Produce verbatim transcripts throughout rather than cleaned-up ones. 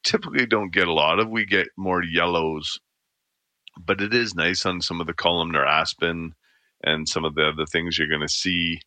typically don't get a lot of. We get more yellows, but it is nice on some of the columnar aspen and some of the other things you're going to see.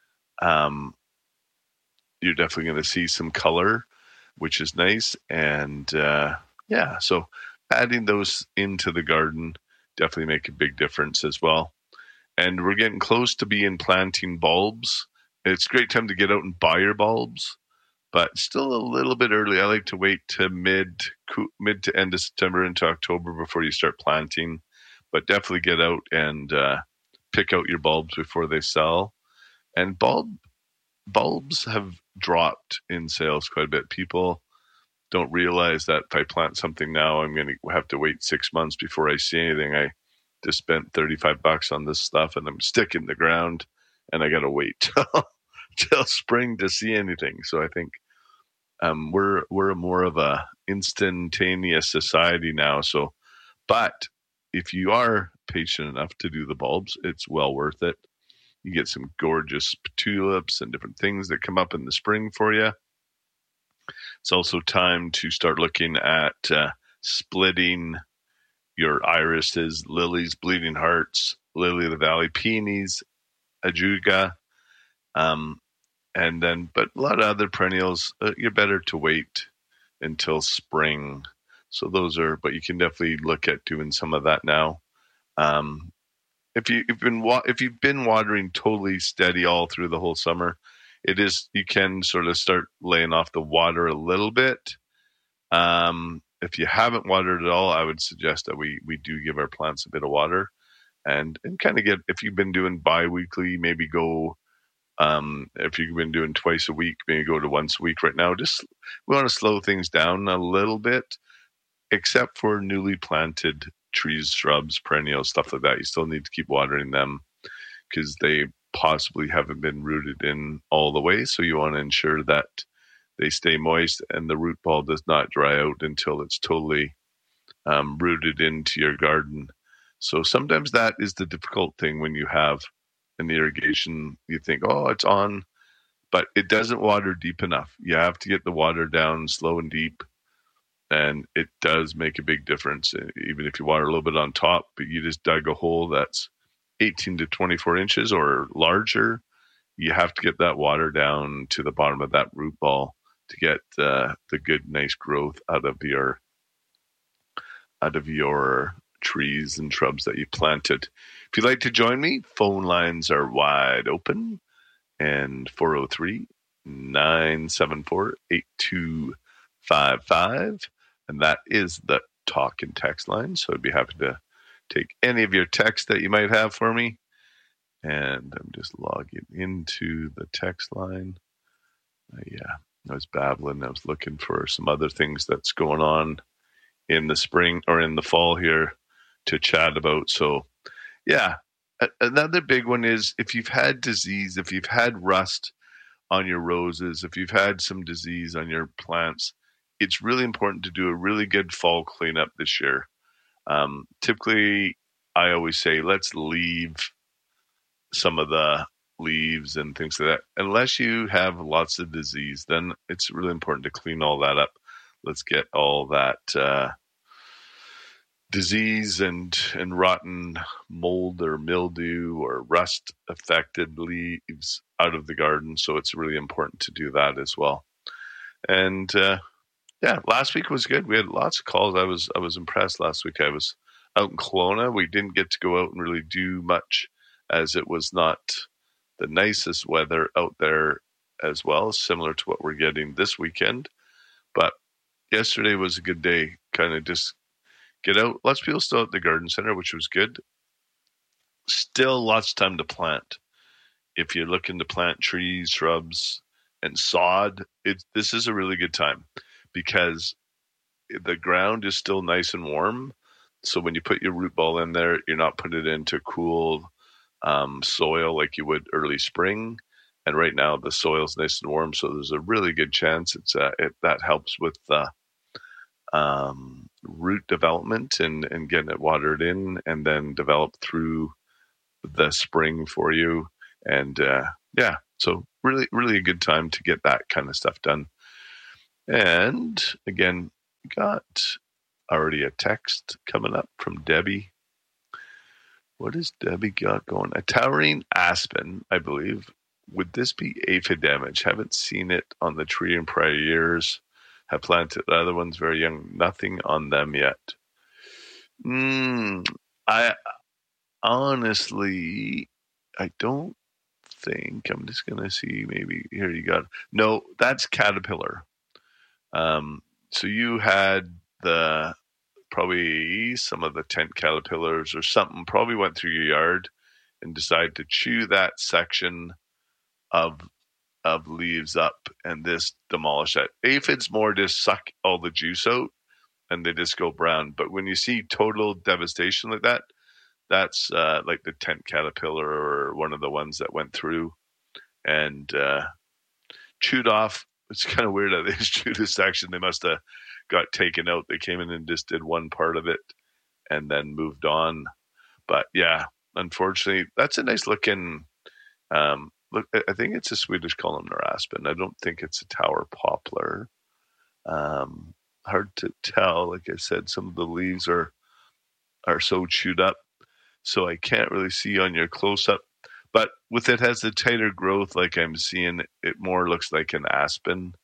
Um, you're definitely going to see some color, which is nice. And uh, yeah, so adding those into the garden definitely make a big difference as well. And we're getting close to being planting bulbs. It's a great time to get out and buy your bulbs, but still a little bit early. I like to wait to mid mid to end of September into October before you start planting. But definitely get out and uh, pick out your bulbs before they sell. And bulb bulbs have dropped in sales quite a bit. People don't realize that if I plant something now, I'm going to have to wait six months before I see anything. I just spent thirty-five bucks on this stuff, and I'm sticking the ground, and I got to wait till, till spring to see anything. So I think um, we're we're more of a instantaneous society now. So, but if you are patient enough to do the bulbs, it's well worth it. You get some gorgeous tulips and different things that come up in the spring for you. It's also time to start looking at uh, splitting your irises, lilies, bleeding hearts, lily of the valley, peonies, ajuga, um, and then, but a lot of other perennials, uh, you're better to wait until spring. So those are, but you can definitely look at doing some of that now. Um, If you, if you've been if you've been watering totally steady all through the whole summer, it is you can sort of start laying off the water a little bit. Um, if you haven't watered at all, I would suggest that we we do give our plants a bit of water, and and kind of get, if you've been doing bi-weekly, maybe go. Um, if you've been doing twice a week, maybe go to once a week right now. Just we want to slow things down a little bit, except for newly planted trees, shrubs, perennials, stuff like that. You still need to keep watering them because they possibly haven't been rooted in all the way. So you want to ensure that they stay moist and the root ball does not dry out until it's totally um, rooted into your garden. So sometimes that is the difficult thing when you have an irrigation. You think, oh, it's on, but it doesn't water deep enough. You have to get the water down slow and deep. And it does make a big difference, even if you water a little bit on top, but you just dug a hole that's eighteen to twenty-four inches or larger. You have to get that water down to the bottom of that root ball to get uh, the good, nice growth out of your out of your trees and shrubs that you planted. If you'd like to join me, phone lines are wide open, and four oh three, nine seven four, eight two five five. And that is the talk and text line. So I'd be happy to take any of your texts that you might have for me. And I'm just logging into the text line. Uh, yeah, I was babbling. I was looking for some other things that's going on in the spring or in the fall here to chat about. So yeah, a- another big one is if you've had disease, if you've had rust on your roses, if you've had some disease on your plants, it's really important to do a really good fall cleanup this year. Um, typically, I always say, let's leave some of the leaves and things like that. Unless you have lots of disease, then it's really important to clean all that up. Let's get all that uh, disease and, and rotten mold or mildew or rust affected leaves out of the garden. So it's really important to do that as well. And, uh, Yeah, last week was good. We had lots of calls. I was I was impressed last week. I was out in Kelowna. We didn't get to go out and really do much as it was not the nicest weather out there as well, similar to what we're getting this weekend. But yesterday was a good day. Kind of just get out. Lots of people still at the garden center, which was good. Still lots of time to plant. If you're looking to plant trees, shrubs, and sod, it, this is a really good time, because the ground is still nice and warm. So when you put your root ball in there, you're not putting it into cool um, soil like you would early spring. And right now the soil's nice and warm, so there's a really good chance it's uh, it, that helps with the um, root development and, and getting it watered in and then develop through the spring for you. And uh, yeah, so really, really a good time to get that kind of stuff done. And again, got already a text coming up from Debbie. What has Debbie got going? A towering aspen, I believe. Would this be aphid damage? Haven't seen it on the tree in prior years. Have planted the other ones very young. Nothing on them yet. Mm, I honestly, I don't think. I'm just going to see. Maybe here you got. No, that's caterpillar. Um, so you had the probably some of the tent caterpillars or something probably went through your yard and decided to chew that section of of leaves up, and this demolish that. Aphids more just suck all the juice out and they just go brown. But when you see total devastation like that, that's uh, like the tent caterpillar or one of the ones that went through and uh, chewed off. It's kind of weird that they just chewed a section. They must have got taken out. They came in and just did one part of it and then moved on. But yeah, unfortunately, that's a nice looking, um, look, I think it's a Swedish columnar aspen. I don't think it's a tower poplar. Um, hard to tell. Like I said, some of the leaves are are so chewed up, so I can't really see on your close-up. But with it has the tighter growth, like I'm seeing, it more looks like an aspen.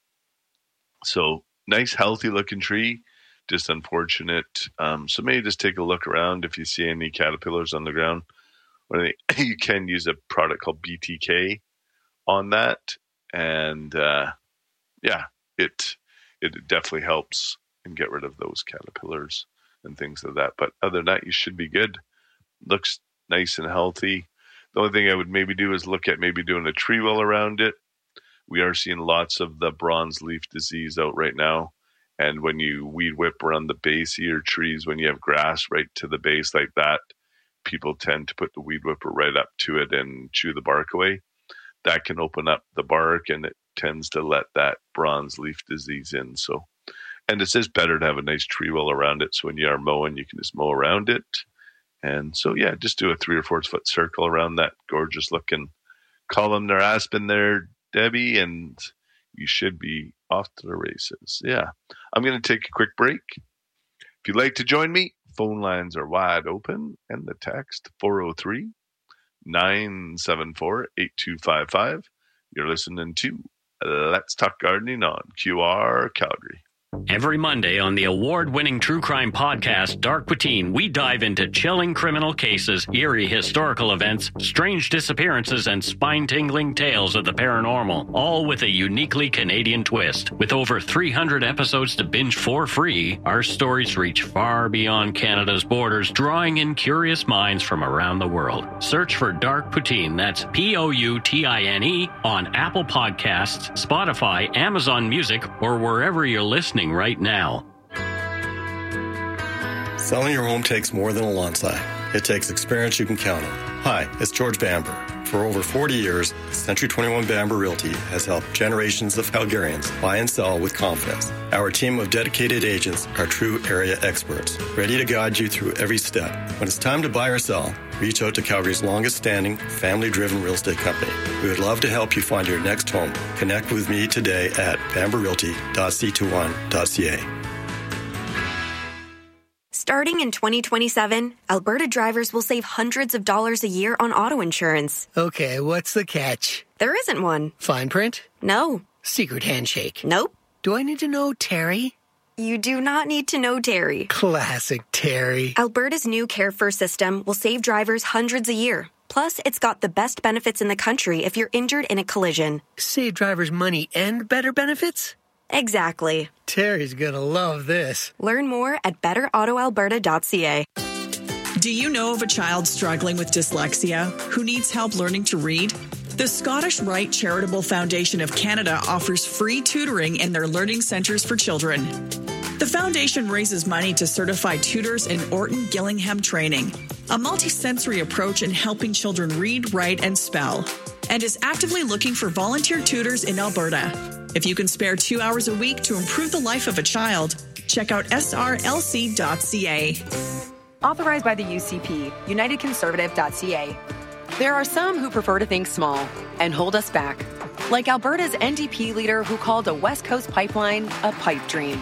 So nice, healthy-looking tree. Just unfortunate. Um, so maybe just take a look around if you see any caterpillars on the ground. You can use a product called B T K on that, and uh, yeah, it it definitely helps and get rid of those caterpillars and things like that. But other than that, you should be good. Looks nice and healthy. The only thing I would maybe do is look at maybe doing a tree well around it. We are seeing lots of the bronze leaf disease out right now, and when you weed whip around the base of your trees, when you have grass right to the base like that, people tend to put the weed whipper right up to it and chew the bark away. That can open up the bark, and it tends to let that bronze leaf disease in. So, and it says better to have a nice tree well around it. So when you are mowing, you can just mow around it. And so, yeah, just do a three or four foot circle around that gorgeous looking columnar aspen there, Debbie, and you should be off to the races. Yeah, I'm going to take a quick break. If you'd like to join me, phone lines are wide open, and the text four oh three, nine seven four, eight two five five. You're listening to Let's Talk Gardening on Q R Calgary. Every Monday on the award-winning true crime podcast, Dark Poutine, we dive into chilling criminal cases, eerie historical events, strange disappearances, and spine-tingling tales of the paranormal, all with a uniquely Canadian twist. With over three hundred episodes to binge for free, our stories reach far beyond Canada's borders, drawing in curious minds from around the world. Search for Dark Poutine, that's P O U T I N E, on Apple Podcasts, Spotify, Amazon Music, or wherever you're listening right now. Selling your home takes more than a lawn sign. It takes experience you can count on. Hi, it's George Bamber. For over forty years, Century twenty-one Bamber Realty has helped generations of Calgarians buy and sell with confidence. Our team of dedicated agents are true area experts, ready to guide you through every step. When it's time to buy or sell, reach out to Calgary's longest-standing, family-driven real estate company. We would love to help you find your next home. Connect with me today at bamber realty dot c twenty-one dot c a. Starting in twenty twenty-seven, Alberta drivers will save hundreds of dollars a year on auto insurance. Okay, what's the catch? There isn't one. Fine print? No. Secret handshake? Nope. Do I need to know Terry? You do not need to know Terry. Classic Terry. Alberta's new Care First system will save drivers hundreds a year. Plus, it's got the best benefits in the country if you're injured in a collision. Save drivers money and better benefits? Exactly. Terry's gonna love this. Learn more at better auto alberta dot c a. Do you know of a child struggling with dyslexia who needs help learning to read? The Scottish Rite Charitable Foundation of Canada offers free tutoring in their learning centres for children. The foundation raises money to certify tutors in Orton Gillingham training, a multi-sensory approach in helping children read, write, and spell, and is actively looking for volunteer tutors in Alberta. If you can spare two hours a week to improve the life of a child, check out s r l c dot c a. Authorized by the U C P, united conservative dot c a. There are some who prefer to think small and hold us back, like Alberta's N D P leader who called a West Coast pipeline a pipe dream.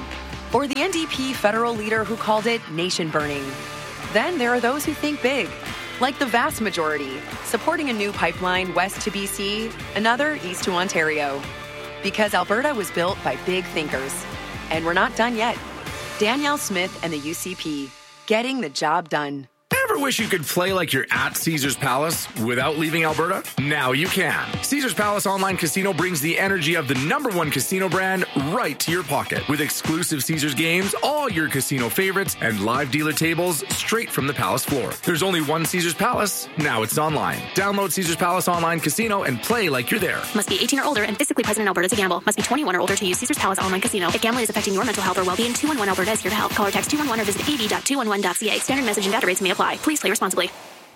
Or the N D P federal leader who called it nation burning. Then there are those who think big, like the vast majority, supporting a new pipeline west to B C, another east to Ontario. Because Alberta was built by big thinkers. And we're not done yet. Danielle Smith and the U C P, getting the job done. Ever wish you could play like you're at Caesars Palace without leaving Alberta? Now you can. Caesars Palace Online Casino brings the energy of the number one casino brand right to your pocket. With exclusive Caesars games, all your casino favorites, and live dealer tables straight from the Palace floor. There's only one Caesars Palace. Now it's online. Download Caesars Palace Online Casino and play like you're there. Must be eighteen or older and physically present in Alberta to gamble. Must be twenty-one or older to use Caesars Palace Online Casino. If gambling is affecting your mental health or well-being, two one one Alberta is here to help. Call or text two one one or visit a b dot two one one dot c a. Standard message and data rates may apply. Please play responsibly.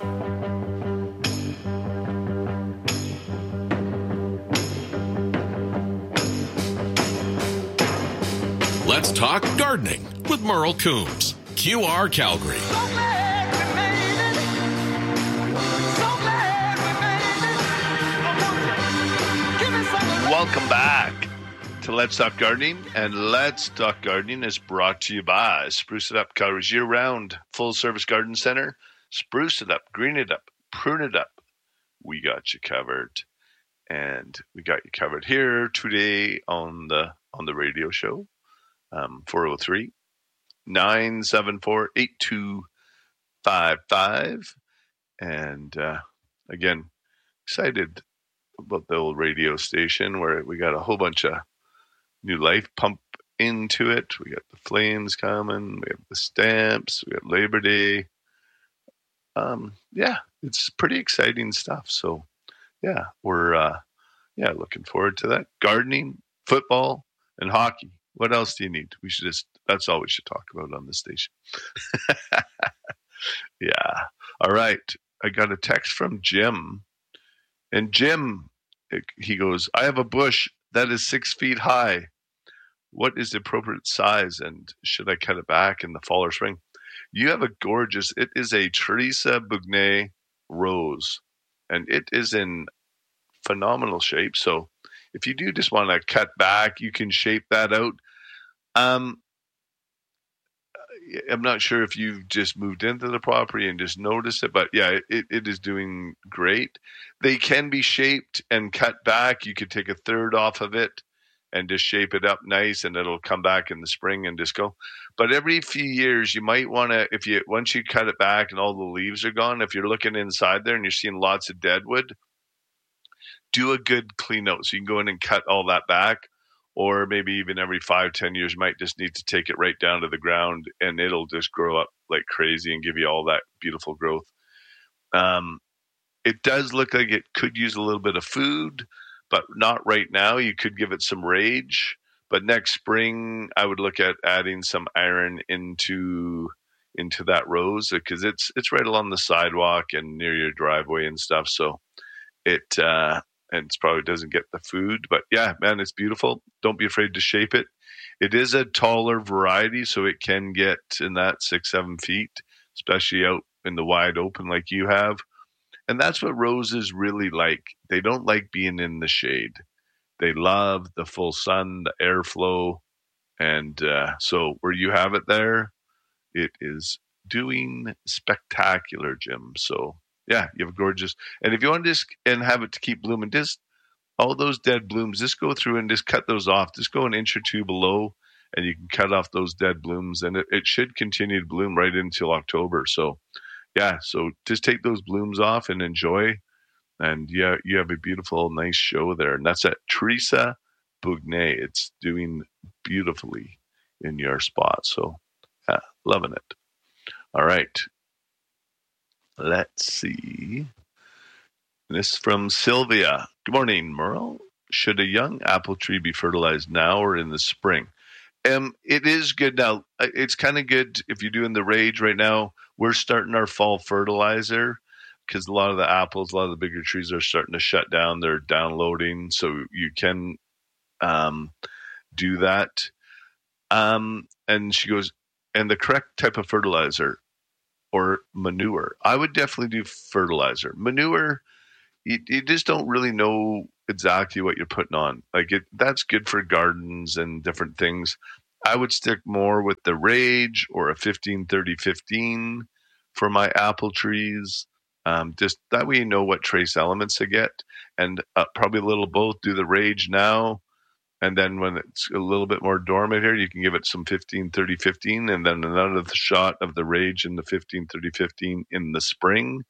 Let's talk gardening with Merle Coombs, Q R Calgary. Welcome back to Let's Talk Gardening, and Let's Talk Gardening is brought to you by Spruce It Up, Calgary's year-round full-service garden center. Spruce it up, green it up, prune it up. We got you covered, and we got you covered here today on the on the radio show. Um, four oh three, nine seven four, eight two five five, and uh, again, excited about the old radio station where we got a whole bunch of new life pump into it. We got the flames coming, we have the stamps, we got Labor Day. Um, yeah, it's pretty exciting stuff. So yeah, we're, uh, yeah, looking forward to that. Gardening, football, and hockey. What else do you need? We should just, that's all we should talk about on this station. Yeah. All right. I got a text from Jim, and Jim, he goes, I have a bush that is six feet high. What is the appropriate size, and should I cut it back in the fall or spring? You have a gorgeous, it is a Teresa Bugnet rose, and it is in phenomenal shape. So if you do just want to cut back, you can shape that out. Um, I'm not sure if you've just moved into the property and just noticed it, but yeah, it, it is doing great. They can be shaped and cut back. You could take a third off of it and just shape it up nice, and it'll come back in the spring and just go. But every few years, you might want to, if you, once you cut it back and all the leaves are gone, if you're looking inside there and you're seeing lots of deadwood, do a good clean out. So you can go in and cut all that back, or maybe even every five, ten years, you might just need to take it right down to the ground, and it'll just grow up like crazy and give you all that beautiful growth. Um, it does look like it could use a little bit of food, but not right now. You could give it some rage, but next spring I would look at adding some iron into into that rose, because it's it's right along the sidewalk and near your driveway and stuff. So it uh, and it probably doesn't get the food, but yeah, man, it's beautiful. Don't be afraid to shape it. It is a taller variety, so it can get in that six seven feet, especially out in the wide open like you have. And that's what roses really like. They don't like being in the shade. They love the full sun, the airflow. And uh, so where you have it there, it is doing spectacular, Jim. So yeah, you have a gorgeous. And if you want to just and have it to keep blooming, just all those dead blooms, just go through and just cut those off. Just go an inch or two below, and you can cut off those dead blooms. And it, it should continue to bloom right until October. So yeah, so just take those blooms off and enjoy. And yeah, you have a beautiful, nice show there. And that's at Teresa Bugnet. It's doing beautifully in your spot. So yeah, loving it. All right. Let's see. This is from Sylvia. Good morning, Merle. Should a young apple tree be fertilized now or in the spring? Um, it is good now. It's kind of good if you're doing the rage right now. We're starting our fall fertilizer because a lot of the apples, a lot of the bigger trees are starting to shut down. They're downloading, so you can um, do that. Um, and she goes, and the correct type of fertilizer or manure. I would definitely do fertilizer. Manure, you, you just don't really know exactly what you're putting on. Like it, that's good for gardens and different things. I would stick more with the Rage or a fifteen thirty fifteen for my apple trees. Um, just that way you know what trace elements to get. And uh, probably a little both. Do the Rage now. And then when it's a little bit more dormant here, you can give it some fifteen thirty fifteen, and then another shot of the Rage in the fifteen thirty fifteen in the spring.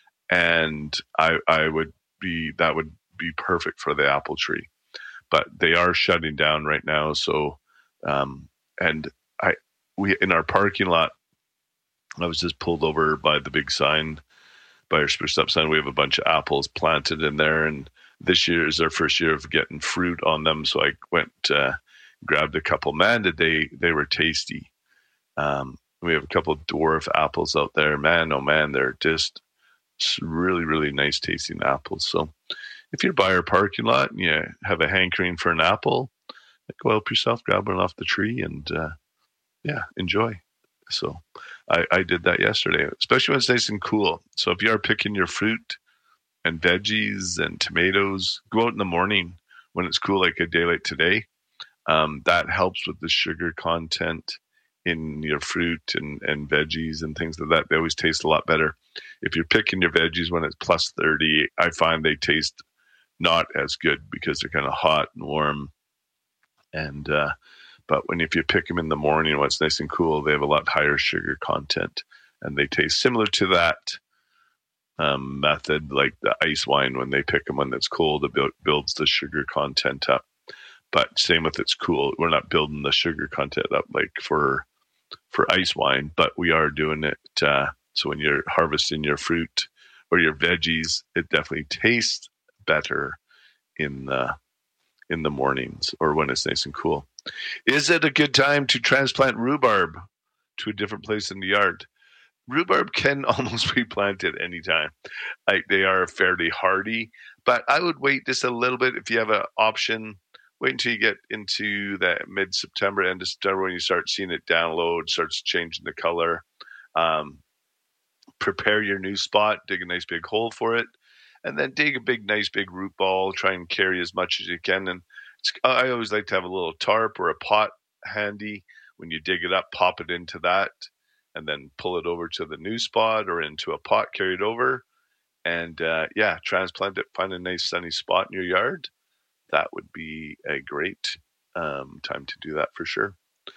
And I, I would be, that would be perfect for the apple tree. But they are shutting down right now. So, um, and I, we, in our parking lot, I was just pulled over by the big sign, by our spruce up sign. We have a bunch of apples planted in there, and this year is our first year of getting fruit on them. So I went, uh, grabbed a couple. Man, did they, they were tasty. Um, we have a couple of dwarf apples out there. Man, oh man, they're just really, really nice tasting apples. So if you're by our parking lot and you have a hankering for an apple, go help yourself, grab one off the tree, and uh, yeah, enjoy. So I, I did that yesterday, especially when it's nice and cool. So if you are picking your fruit and veggies and tomatoes, go out in the morning when it's cool, like a day like today. Um, that helps with the sugar content in your fruit and, and veggies and things like that. They always taste a lot better. If you're picking your veggies when it's plus thirty, I find they taste not as good because they're kind of hot and warm. And uh, but when if you pick them in the morning when it's nice and cool, they have a lot higher sugar content, and they taste similar to that um, method, like the ice wine. When they pick them when it's cold, it build, builds the sugar content up. But same with it's cool. We're not building the sugar content up like for for ice wine, but we are doing it. Uh, so when you're harvesting your fruit or your veggies, it definitely tastes better in the in the mornings or when it's nice and cool. Is it a good time to transplant rhubarb to a different place in the yard? Rhubarb can almost be planted anytime. Like they are fairly hardy, but I would wait just a little bit if you have an option. Wait until you get into that mid-September, end of September, when you start seeing it download, starts changing the color. Um, prepare your new spot, dig a nice big hole for it, and then dig a big, nice big root ball. Try and carry as much as you can. And it's, I always like to have a little tarp or a pot handy. When you dig it up, pop it into that, and then pull it over to the new spot or into a pot, carry it over, and uh, yeah, transplant it. Find a nice sunny spot in your yard. That would be a great um, time to do that for sure.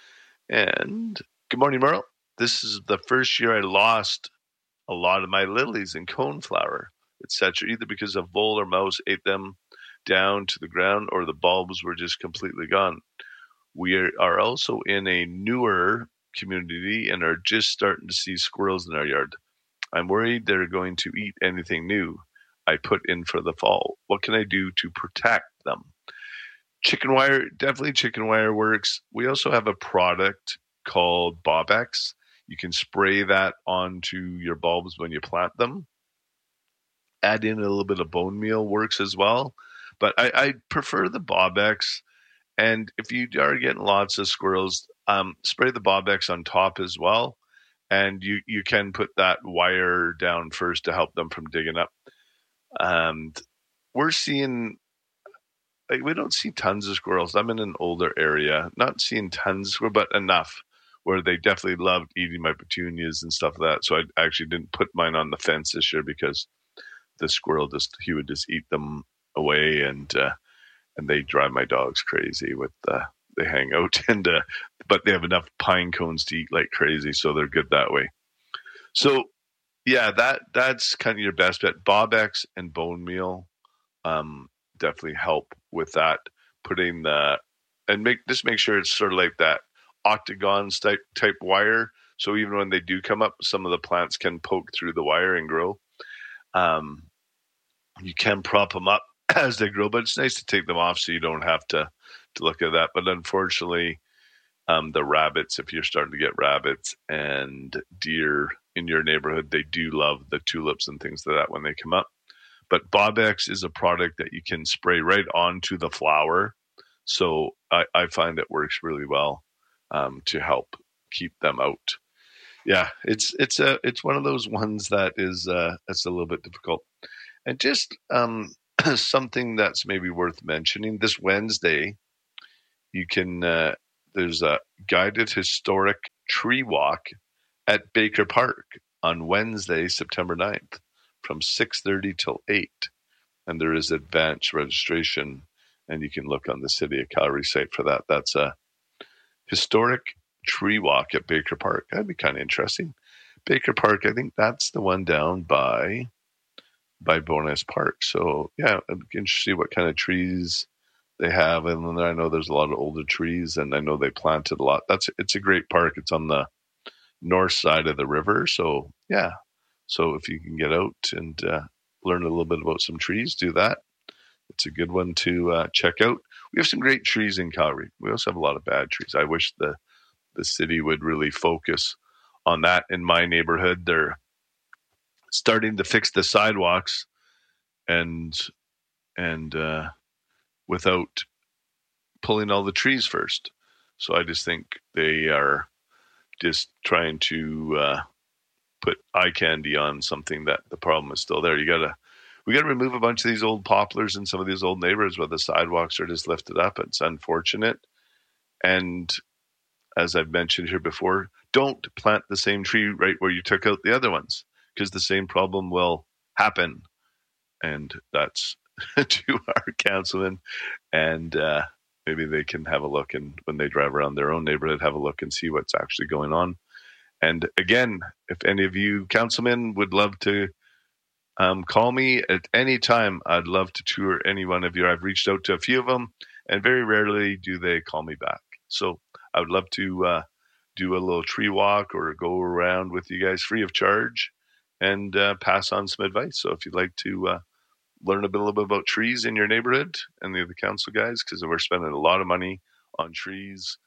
And good morning, Merle. This is the first year I lost a lot of my lilies and coneflower, et cetera, either because a vole or mouse ate them down to the ground or the bulbs were just completely gone. We are, are also in a newer community and are just starting to see squirrels in our yard. I'm worried they're going to eat anything new I put in for the fall. What can I do to protect them? Chicken wire, definitely chicken wire works. We also have a product called Bob-X. You can spray that onto your bulbs when you plant them. Add in a little bit of bone meal works as well. But I, I prefer the Bob-X. And if you are getting lots of squirrels, um, spray the Bob-X on top as well. And you, you can put that wire down first to help them from digging up. And we're seeing, like, we don't see tons of squirrels. I'm in an older area, not seeing tons, but enough where they definitely loved eating my petunias and stuff like that. So I actually didn't put mine on the fence this year because the squirrel just, he would just eat them away, and uh, and they drive my dogs crazy with the, they hang out and, uh, but they have enough pine cones to eat like crazy. So they're good that way. So yeah, that that's kind of your best bet. Bob-X and bone meal um, definitely help with that. Putting the, and make, just make sure it's sort of like that octagon type, type wire. So even when they do come up, some of the plants can poke through the wire and grow. Um, you can prop them up as they grow, but it's nice to take them off so you don't have to, to look at that. But unfortunately, um, the rabbits, if you're starting to get rabbits and deer in your neighborhood, they do love the tulips and things like that when they come up. But Bob-X is a product that you can spray right onto the flower. So I, I find it works really well um, to help keep them out. Yeah, it's it's a it's one of those ones that is uh, that's a little bit difficult. And just um, something that's maybe worth mentioning, this Wednesday, you can uh, there's a guided historic tree walk at Baker Park on Wednesday, September ninth, from six thirty till eight. And there is advanced registration, and you can look on the City of Calgary site for that. That's a historic tree walk at Baker Park. That'd be kind of interesting. Baker Park, I think that's the one down by by Bowness Park. So yeah, I'm interested to see what kind of trees they have. And then I know there's a lot of older trees, and I know they planted a lot. That's it's a great park. It's on the north side of the river. So yeah, so if you can get out and uh, learn a little bit about some trees, do that. It's a good one to uh, check out. We have some great trees in Calgary. We also have a lot of bad trees. I wish the the city would really focus on that. In my neighborhood, they're starting to fix the sidewalks and and uh, without pulling all the trees first. So I just think they are just trying to uh, put eye candy on something that the problem is still there. You gotta we gotta remove a bunch of these old poplars in some of these old neighborhoods where the sidewalks are just lifted up. It's unfortunate. And as I've mentioned here before, don't plant the same tree right where you took out the other ones, because the same problem will happen. And that's to our councilman. And uh, maybe they can have a look, and when they drive around their own neighborhood, have a look and see what's actually going on. And again, if any of you councilmen would love to um, call me at any time, I'd love to tour any one of you. I've reached out to a few of them, and very rarely do they call me back. So I would love to uh, do a little tree walk or go around with you guys free of charge and uh, pass on some advice. So if you'd like to uh, learn a, bit, a little bit about trees in your neighborhood and the other council guys, because we're spending a lot of money on trees,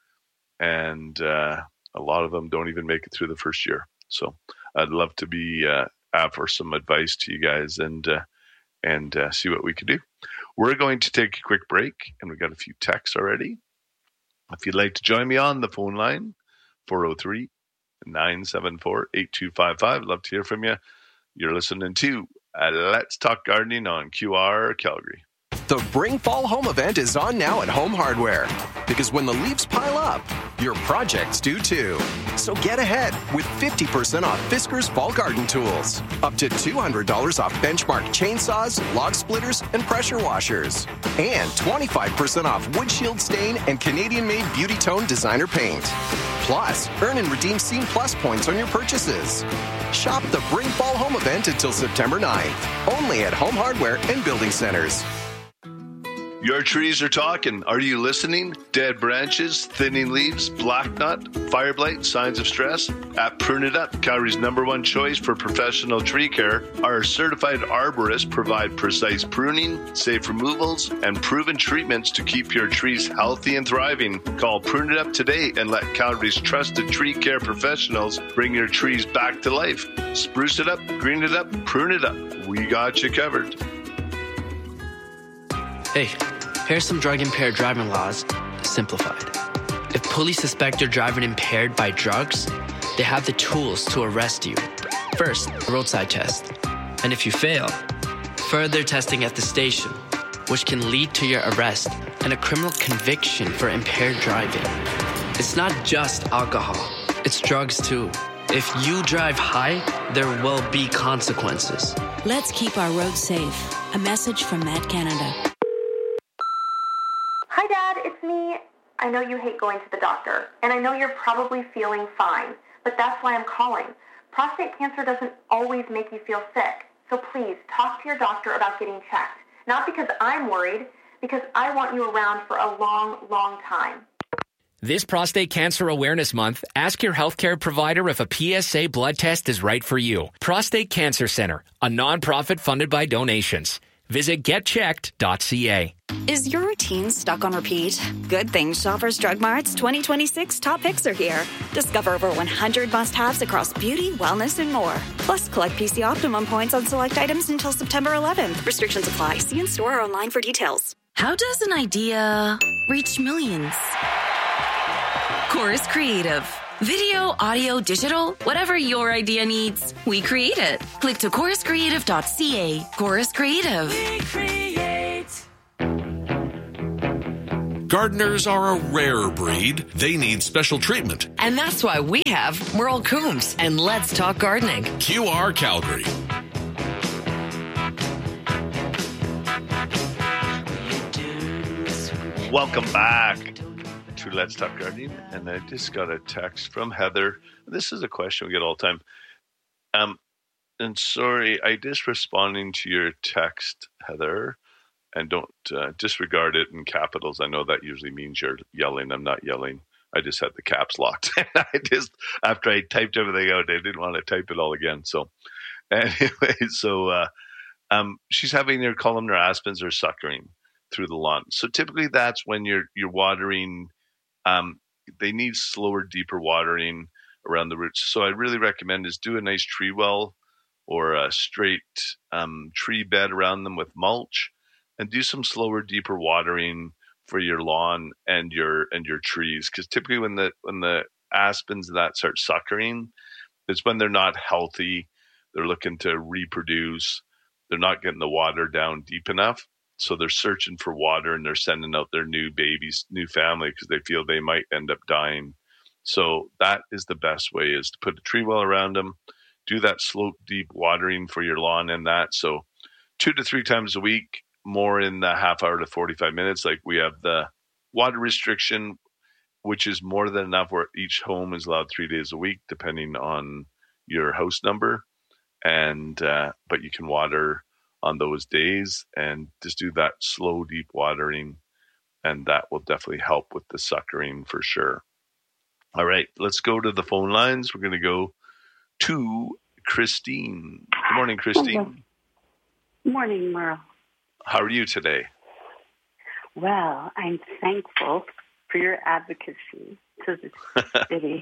and uh, a lot of them don't even make it through the first year. So I'd love to be uh, offer some advice to you guys and uh, and uh, see what we can do. We're going to take a quick break, and we've got a few texts already. If you'd like to join me on the phone line, four oh three, nine seven four, eight two five five. Love to hear from you. You're listening to uh, Let's Talk Gardening on Q R Calgary. The Bring Fall Home event is on now at Home Hardware, because when the leaves pile up, your projects do too. So get ahead with fifty percent off Fiskars Fall Garden Tools, up to two hundred dollars off Benchmark chainsaws, log splitters, and pressure washers, and twenty-five percent off Wood Shield Stain and Canadian-made Beauty Tone designer paint. Plus, earn and redeem Scene Plus points on your purchases. Shop the Bring Fall Home event until September ninth, only at Home Hardware and Building Centers. Your trees are talking. Are you listening? Dead branches, thinning leaves, black knot, fire blight, signs of stress? At Prune It Up, Calgary's number one choice for professional tree care, our certified arborists provide precise pruning, safe removals, and proven treatments to keep your trees healthy and thriving. Call Prune It Up today and let Calgary's trusted tree care professionals bring your trees back to life. Spruce it up, green it up, prune it up. We got you covered. Hey, here's some drug-impaired driving laws, simplified. If police suspect you're driving impaired by drugs, they have the tools to arrest you. First, a roadside test. And if you fail, further testing at the station, which can lead to your arrest and a criminal conviction for impaired driving. It's not just alcohol, it's drugs too. If you drive high, there will be consequences. Let's keep our roads safe. A message from Med Canada. Hi, Dad, it's me. I know you hate going to the doctor, and I know you're probably feeling fine, but that's why I'm calling. Prostate cancer doesn't always make you feel sick, so please talk to your doctor about getting checked. Not because I'm worried, because I want you around for a long, long time. This Prostate Cancer Awareness Month, ask your healthcare provider if a P S A blood test is right for you. Prostate Cancer Center, a nonprofit funded by donations. Visit get checked dot c a. Is your routine stuck on repeat? Good thing Shoppers Drug Mart's twenty twenty-six top picks are here. Discover over one hundred must-haves across beauty, wellness, and more. Plus, collect P C Optimum points on select items until September eleventh. Restrictions apply. See in-store or online for details. How does an idea reach millions? Chorus Creative. Video, audio, digital, whatever your idea needs, we create it. Click to chorus creative dot c a. Chorus Creative. We create. Gardeners are a rare breed. They need special treatment. And that's why we have Merle Coombs and Let's Talk Gardening. Q R Calgary. Welcome back to Let's Talk Gardening. And I just got a text from Heather. This is a question we get all the time. Um, and sorry, I just responding to your text, Heather, and don't uh, disregard it in capitals. I know that usually means you're yelling. I'm not yelling. I just had the caps locked. I just, after I typed everything out, I didn't want to type it all again. So anyway, so uh, um, she's having her columnar aspens are suckering through the lawn. So typically that's when you're you're watering. Um, they need slower, deeper watering around the roots. So I really recommend is do a nice tree well or a straight um, tree bed around them with mulch, and do some slower, deeper watering for your lawn and your and your trees. Because typically when the when the aspens that start suckering, it's when they're not healthy. They're looking to reproduce. They're not getting the water down deep enough. So they're searching for water and they're sending out their new babies, new family, because they feel they might end up dying. So that is the best way, is to put a tree well around them, do that slope deep watering for your lawn and that. So two to three times a week, more in the half hour to forty-five minutes. Like we have the water restriction, which is more than enough, where each home is allowed three days a week, depending on your house number. And, uh, but you can water on those days and just do that slow, deep watering. And that will definitely help with the suckering for sure. All right, let's go to the phone lines. We're going to go to Christine. Good morning, Christine. Good morning, Merle. How are you today? Well, I'm thankful for your advocacy to the city.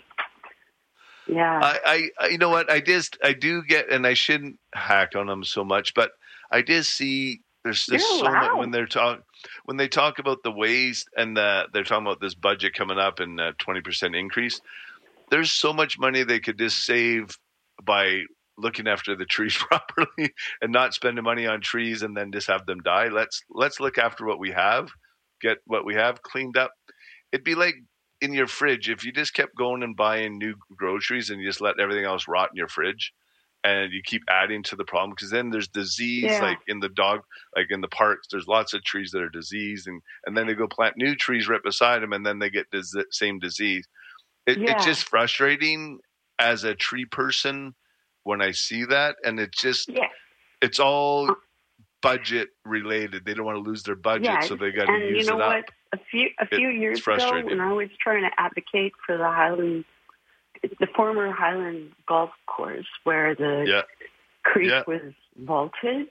Yeah. I, I, I, you know what? I just, I do get, and I shouldn't hack on them so much, but I did see there's this so much when they're talk when they talk about the waste and the, they're talking about this budget coming up and a twenty percent increase. There's so much money they could just save by looking after the trees properly and not spending money on trees and then just have them die. Let's let's look after what we have, get what we have cleaned up. It'd be like in your fridge, if you just kept going and buying new groceries and you just let everything else rot in your fridge, and you keep adding to the problem, because then there's disease, yeah. like in the dog, like in the parks, there's lots of trees that are diseased, and, and then they go plant new trees right beside them, and then they get the same disease. It, yeah. It's just frustrating as a tree person when I see that, and it's just, yeah. it's all budget related. They don't want to lose their budget, yeah. so they got to use you know it up. What? A few a few it, years ago, when I was trying to advocate for the Highland, the former Highland Golf Course, where the yeah. creek yeah. was vaulted,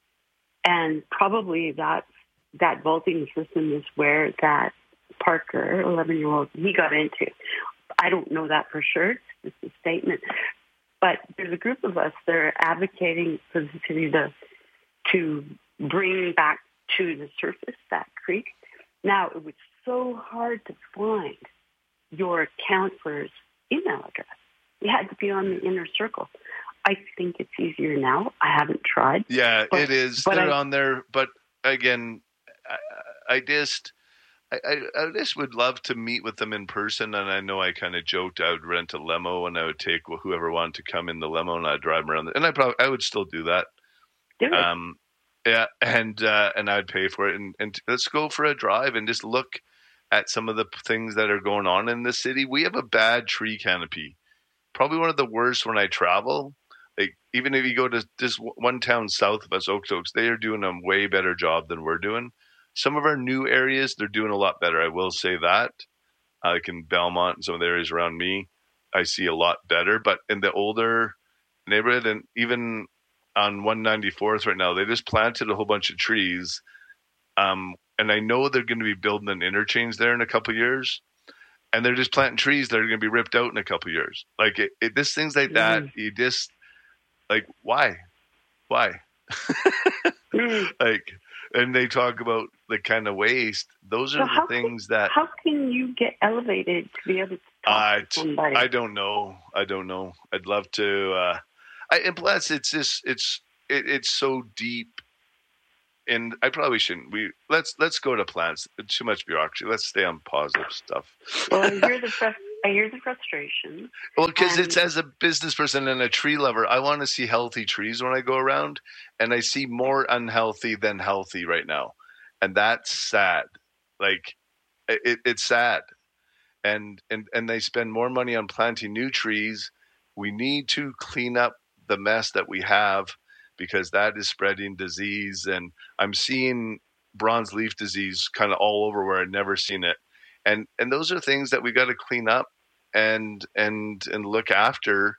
and probably that that vaulting system is where that Parker, eleven-year-old, he got into. I don't know that for sure. It's just a statement. But there's a group of us that are advocating for the city to to bring back to the surface that creek. Now, it was so hard to find your counselor's email address. You had to be on the inner circle. I think it's easier now. I haven't tried. Yeah, but, it is. But They're I, on there. But again, I, I just I, I just would love to meet with them in person. And I know I kind of joked I would rent a limo and I would take whoever wanted to come in the limo and I'd drive them around. And I probably I would still do that. Do it. Um, Yeah, and uh, and I'd pay for it, and, and let's go for a drive and just look at some of the things that are going on in the city. We have a bad tree canopy, probably one of the worst when I travel. Like even if you go to this one town south of us, Okotoks, they are doing a way better job than we're doing. Some of our new areas, they're doing a lot better. I will say that. Uh, like in Belmont and some of the areas around me, I see a lot better. But in the older neighborhood, and even on one ninety-fourth right now, they just planted a whole bunch of trees. Um, and I know they're going to be building an interchange there in a couple of years. And they're just planting trees that are going to be ripped out in a couple of years. Like it, it this things like that, mm. you just like, why? Why? mm. Like, and they talk about the kind of waste. Those are so the how things can, that. How can you get elevated to be able to talk uh, to somebody? I don't know. I don't know. I'd love to. Uh, I, and plus, it's just it's it, it's so deep and I probably shouldn't. We let's let's go to plants. Too much bureaucracy. Let's stay on positive stuff. Well, I hear the frust- I hear the frustration. Well, because and- it's as a business person and a tree lover, I want to see healthy trees when I go around, and I see more unhealthy than healthy right now, and that's sad. Like, it, it's sad, and and and they spend more money on planting new trees. We need to clean up the mess that we have, because that is spreading disease. And I'm seeing bronze leaf disease kind of all over where I'd never seen it. And and those are things that we got to clean up and and and look after.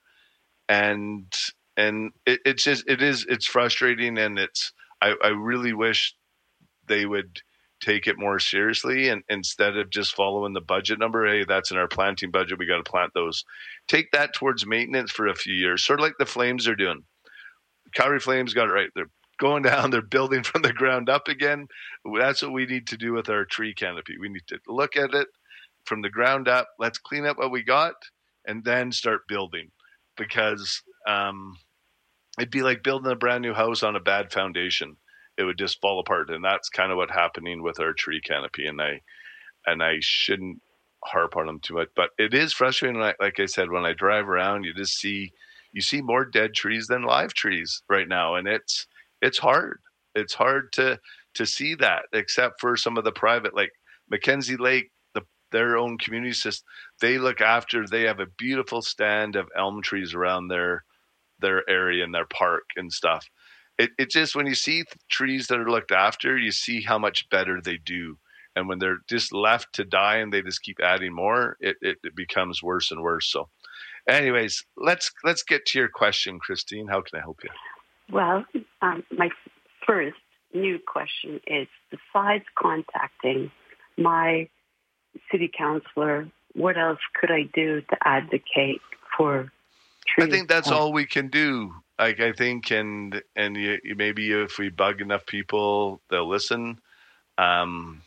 And and it, it's just it is it's frustrating, and it's I, I really wish they would take it more seriously, and instead of just following the budget number, hey, that's in our planting budget, we got to plant those. Take that towards maintenance for a few years, sort of like the Flames are doing. Calgary Flames got it right. They're going down, they're building from the ground up again. That's what we need to do with our tree canopy. We need to look at it from the ground up. Let's clean up what we got and then start building, because um, it'd be like building a brand new house on a bad foundation. It would just fall apart. And that's kind of what's happening with our tree canopy. And I, and I shouldn't harp on them too much, but it is frustrating. Like, like I said, when I drive around, you just see, you see more dead trees than live trees right now. And it's, it's hard. It's hard to, to see that, except for some of the private, like Mackenzie Lake, the, their own community system. They look after, they have a beautiful stand of elm trees around their, their area and their park and stuff. It, it just, when you see trees that are looked after, you see how much better they do. And when they're just left to die and they just keep adding more, it, it, it becomes worse and worse. So anyways, let's let's get to your question, Christine. How can I help you? Well, um, my first new question is, besides contacting my city councillor, what else could I do to advocate for trees? I think that's all we can do. Like, I think, and and you, you, maybe if we bug enough people, they'll listen. Um,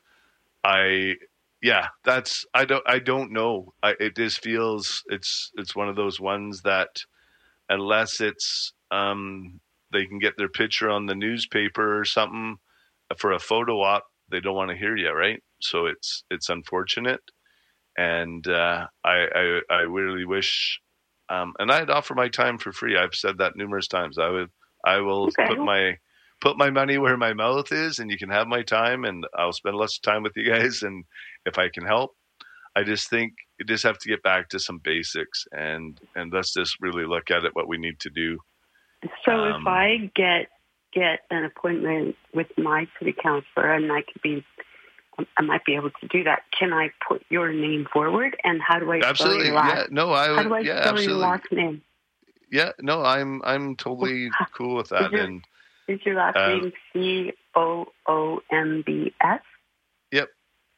I, yeah, that's, I don't, I don't know. I, it just feels, it's, it's one of those ones that unless it's, um, they can get their picture on the newspaper or something for a photo op, they don't want to hear you. Right. So it's, it's unfortunate. And, uh, I, I, I really wish, um, and I'd offer my time for free. I've said that numerous times. I would, I will okay. put my, put my money where my mouth is, and you can have my time, and I'll spend less time with you guys. And if I can help, I just think you just have to get back to some basics, and, and let's just really look at it, what we need to do. So um, if I get, get an appointment with my city councillor, and I could be, I might be able to do that. Can I put your name forward? And how do I absolutely, spell your last? Yeah, no, I would, how do I yeah, spell absolutely. your last name? Yeah, no, I'm, I'm totally cool with that. Is your, and is your last uh, name C O O M B S? Yep.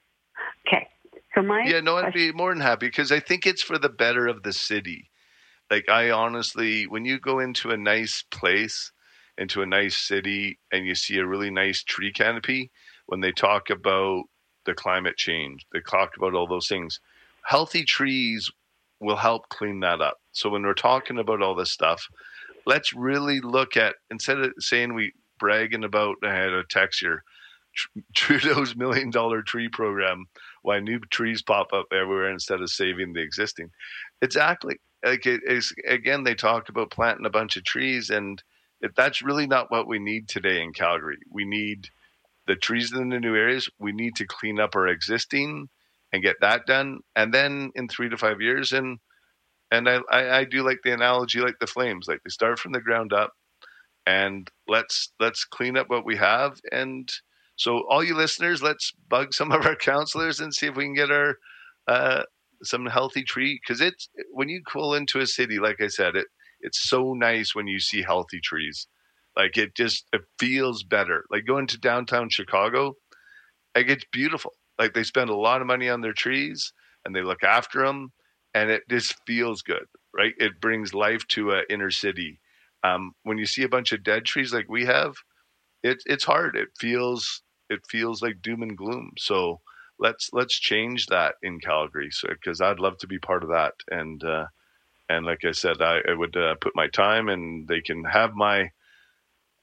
Okay. So my yeah, no, I'd be more than happy, because I think it's for the better of the city. Like, I honestly, when you go into a nice place, into a nice city, and you see a really nice tree canopy, when they talk about the climate change, they talk about all those things, healthy trees will help clean that up. So when we're talking about all this stuff, let's really look at, instead of saying we bragging about, I had a text here, Trudeau's million dollar tree program, why new trees pop up everywhere instead of saving the existing. Exactly. Like it is, again, they talk about planting a bunch of trees, and it, that's really not what we need today in Calgary. We need the trees in the new areas. We need to clean up our existing and get that done. And then in three to five years, and and I, I, I do like the analogy, like the Flames, like they start from the ground up, and let's let's clean up what we have. And so all you listeners, let's bug some of our counselors and see if we can get our uh, some healthy tree. Because it's, when you pull into a city, like I said, it it's so nice when you see healthy trees. Like, it just, it feels better. Like going to downtown Chicago, like, it's beautiful. Like, they spend a lot of money on their trees, and they look after them, and it just feels good, right? It brings life to an inner city. Um, when you see a bunch of dead trees like we have, it, it's hard. It feels it feels like doom and gloom. So let's let's change that in Calgary. So, because I'd love to be part of that. And uh, and like I said, I, I would uh, put my time, and they can have my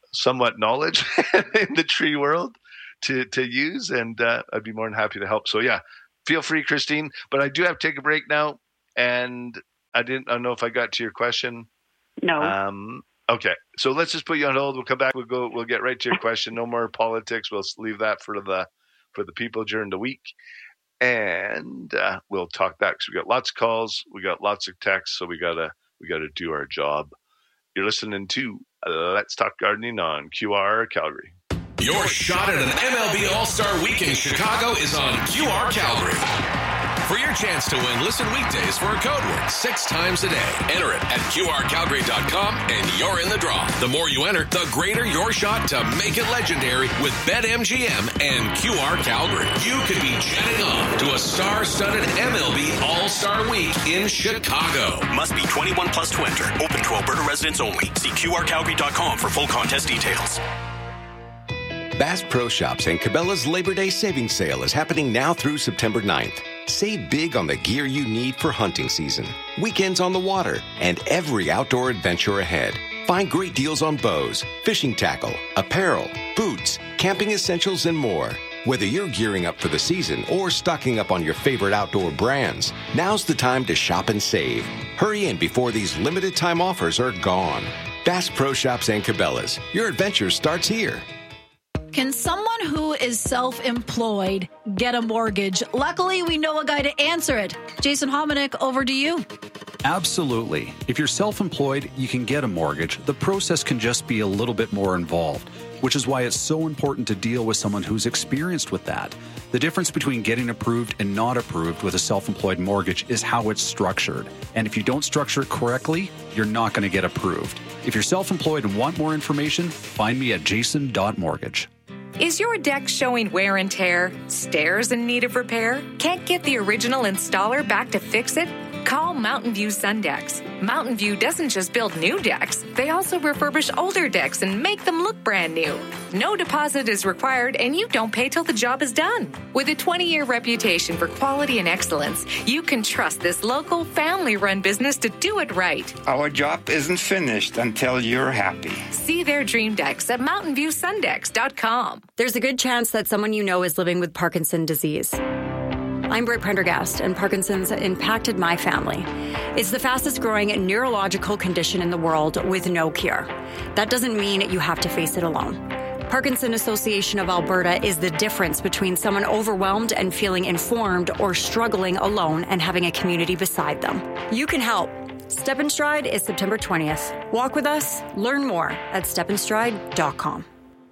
somewhat knowledge in the tree world to to use, and uh, I'd be more than happy to help. So yeah, feel free, Christine. But I do have to take a break now, and I didn't I don't know if I got to your question. No. Um, okay, so let's just put you on hold. We'll come back. We'll go. We'll get right to your question. No more politics. We'll leave that for the for the people during the week, and uh, we'll talk back. So we got lots of calls. We got lots of texts. So we gotta we gotta do our job. You're listening to Let's Talk Gardening on Q R Calgary. Your shot at an M L B All-Star Week in Chicago is on Q R Calgary. For your chance to win, listen weekdays for a code word six times a day. Enter it at Q R Calgary dot com and you're in the draw. The more you enter, the greater your shot to make it legendary with BetMGM and Q R Calgary. You could be jetting off to a star-studded M L B All-Star Week in Chicago. Must be twenty-one plus to enter. Open to Alberta residents only. See Q R Calgary dot com for full contest details. Bass Pro Shops and Cabela's Labor Day Savings Sale is happening now through September ninth. Save big on the gear you need for hunting season, weekends on the water, and every outdoor adventure ahead. Find great deals on bows, fishing tackle, apparel, boots, camping essentials, and more. Whether you're gearing up for the season or stocking up on your favorite outdoor brands, now's the time to shop and save. Hurry in before these limited time offers are gone. Bass Pro Shops and Cabela's. Your adventure starts here. Can someone who is self-employed get a mortgage? Luckily, we know a guy to answer it. Jason Hominick, over to you. Absolutely. If you're self-employed, you can get a mortgage. The process can just be a little bit more involved, which is why it's so important to deal with someone who's experienced with that. The difference between getting approved and not approved with a self-employed mortgage is how it's structured. And if you don't structure it correctly, you're not going to get approved. If you're self-employed and want more information, find me at jason dot mortgage. Is your deck showing wear and tear? Stairs in need of repair? Can't get the original installer back to fix it? Call Mountain View Sundecks. Mountain View doesn't just build new decks, they also refurbish older decks and make them look brand new. No deposit is required and you don't pay till the job is done. With a twenty-year reputation for quality and excellence, you can trust this local family-run business to do it right. Our job isn't finished until you're happy. See their dream decks at mountain view sundecks dot com. There's a good chance that someone you know is living with Parkinson's disease. I'm Britt Prendergast, and Parkinson's impacted my family. It's the fastest growing neurological condition in the world with no cure. That doesn't mean you have to face it alone. Parkinson Association of Alberta is the difference between someone overwhelmed and feeling informed or struggling alone and having a community beside them. You can help. Step in Stride is September twentieth. Walk with us. Learn more at step in stride dot com.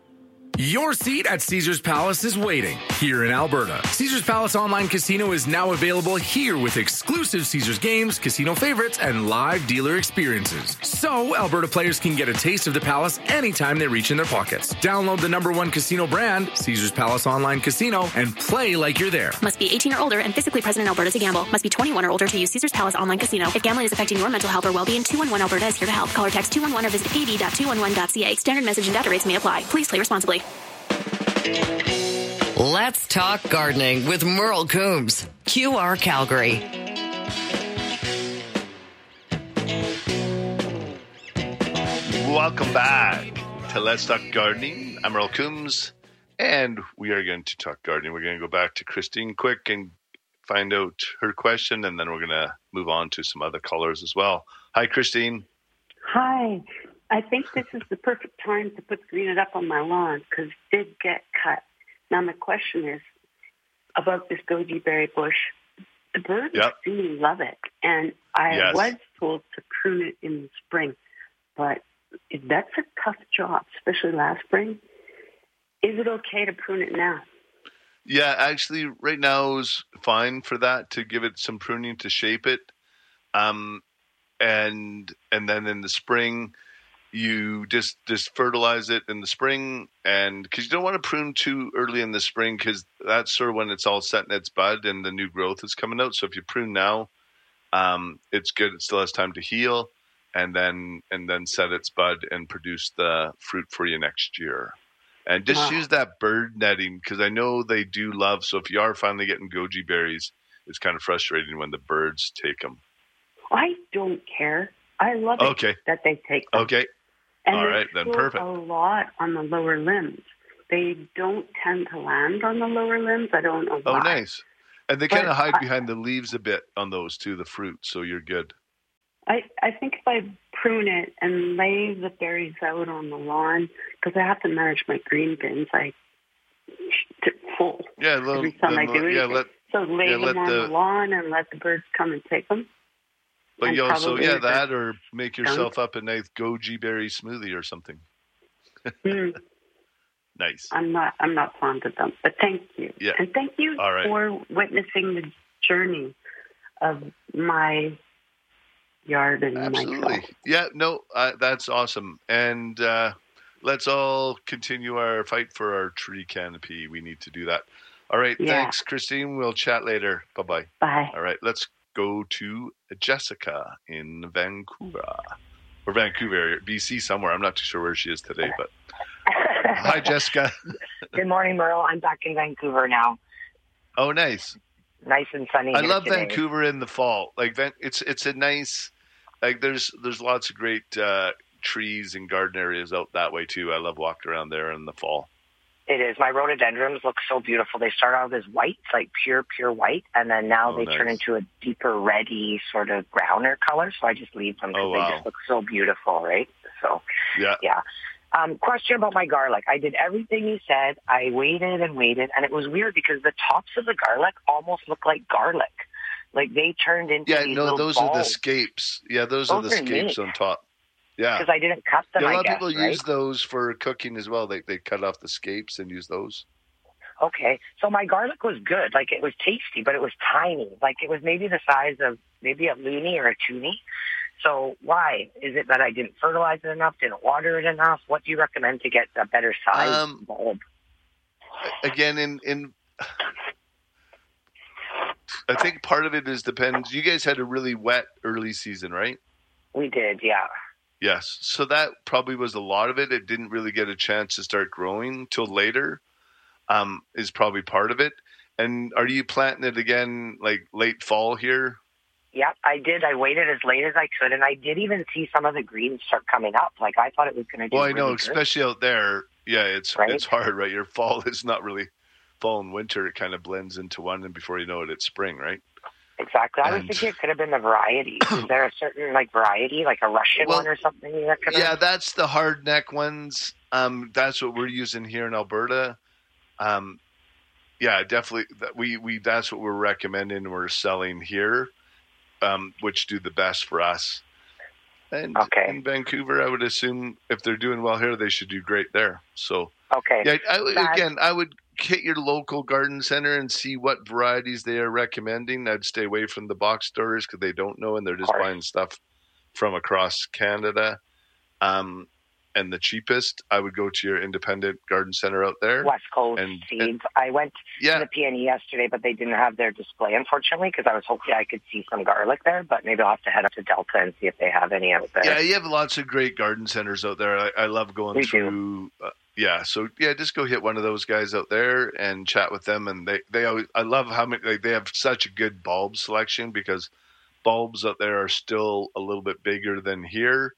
Your seat at Caesars Palace is waiting here in Alberta. Caesars Palace Online Casino is now available here with exclusive Caesars games, casino favorites, and live dealer experiences. So Alberta players can get a taste of the Palace anytime they reach in their pockets. Download the number one casino brand, Caesars Palace Online Casino, and play like you're there. Must be eighteen or older and physically present in Alberta to gamble. Must be twenty-one or older to use Caesars Palace Online Casino. If gambling is affecting your mental health or well-being, two one one Alberta is here to help. Call or text two one one or visit a d dot two one one dot c a. Standard message and data rates may apply. Please play responsibly. Let's talk gardening with Merle Coombs, Q R Calgary. Welcome back to Let's Talk Gardening. I'm Merle Coombs, and we are going to talk gardening. We're going to go back to Christine quick and find out her question, and then we're going to move on to some other callers as well. Hi, Christine. Hi. I think this is the perfect time to put green it up on my lawn because it did get cut. Now my question is about this goji berry bush. The birds yep. really love it, and I yes. was told to prune it in the spring, but that's a tough job, especially last spring. Is it okay to prune it now? Yeah, actually, right now is fine for that, to give it some pruning to shape it, um, and and then in the spring. You just, just fertilize it in the spring, and because you don't want to prune too early in the spring because that's sort of when it's all set in its bud and the new growth is coming out. So if you prune now, um, it's good. It still has time to heal, and then and then set its bud and produce the fruit for you next year. And just wow. use that bird netting because I know they do love. So if you are finally getting goji berries, it's kind of frustrating when the birds take them. I don't care. I love it okay. that they take them. Okay. And All they right, then grow perfect. a lot on the lower limbs. They don't tend to land on the lower limbs. I don't know Oh, why. nice. And they But kind of hide I- behind the leaves a bit on those too, the fruit, so you're good. I, I think if I prune it and lay the berries out on the lawn, because I have to manage my green bins, I t- full Yeah, little, every time I then do yeah, anything. let, so lay yeah, them let on the- the lawn and let the birds come and take them. But And you also, probably yeah, the that or make skunk. yourself up a nice goji berry smoothie or something. Hmm. Nice. I'm not. I'm not fond of them, but thank you, Yeah. and thank you All right. for witnessing the journey of my yard and Absolutely. myself. Yeah, no, uh, that's awesome. And uh, let's all continue our fight for our tree canopy. We need to do that. All right. Yeah. Thanks, Christine. We'll chat later. Bye-bye. Bye. All right. Let's go to Jessica in Vancouver. Or Vancouver, B C somewhere. I'm not too sure where she is today, but hi, Jessica. Good morning, Merle. I'm back in Vancouver now. Oh, nice. Nice and sunny. I here love today. Vancouver in the fall. Like Van- it's it's a nice like there's there's lots of great uh, trees and garden areas out that way too. I love walking around there in the fall. It is. My rhododendrons look so beautiful. They start out as white, like pure, pure white, and then now Oh, they turn nice. into a deeper reddy sort of browner color. So I just leave them because Oh, they wow. just look so beautiful, right? So Yeah. yeah. Um, question about my garlic. I did everything you said. I waited and waited, and it was weird because the tops of the garlic almost look like garlic. Like they turned into Yeah, these no, little those are the balls. scapes. Yeah, those, are Those the are scapes neat. on top. Yeah. Because I didn't cut them, Yeah, a I lot guess, of people right? use those for cooking as well. They they cut off the scapes and use those. Okay, so my garlic was good. Like, it was tasty, but it was tiny. Like, it was maybe the size of maybe a loony or a toonie. So why? Is it that I didn't fertilize it enough, didn't water it enough? What do you recommend to get a better size Um, bulb? Again, in in I think part of it is depends. You guys had a really wet early season, right? We did, yeah. Yes. So that probably was a lot of it. It didn't really get a chance to start growing till later, um, is probably part of it. And are you planting it again like late fall here? Yeah, I did. I waited as late as I could, and I did even see some of the greens start coming up. Like, I thought it was going to do Well, I really know, good. especially out there. Yeah, it's Right? it's hard, right? Your fall is not really fall and winter. It kind of blends into one, and before you know it, it's spring, right? Exactly. I was And- thinking it could have been the variety. Is there a certain, like, variety, like a Russian Well, one or something you recommend? Yeah, that's the hard neck ones. Um, that's what we're using here in Alberta. Um, yeah, definitely. That we we that's what we're recommending. We're selling here, um, which do the best for us. And Okay. in Vancouver, I would assume if they're doing well here, they should do great there. So Okay. yeah, I, would- That- again, I would hit your local garden center and see what varieties they are recommending. I'd stay away from the box stores because they don't know and they're just course. buying stuff from across Canada. Um, and the cheapest, I would go to your independent garden center out there. West Coast and, Seeds. and I went Yeah. to the P and E yesterday, but they didn't have their display, unfortunately, because I was hoping I could see some garlic there. But maybe I'll have to head up to Delta and see if they have any out there. yeah, you have lots of great garden centers out there. I, I love going We do. through. Uh, yeah, so yeah, just go hit one of those guys out there and chat with them. And they they always, I love how many like, they have such a good bulb selection because bulbs out there are still a little bit bigger than here.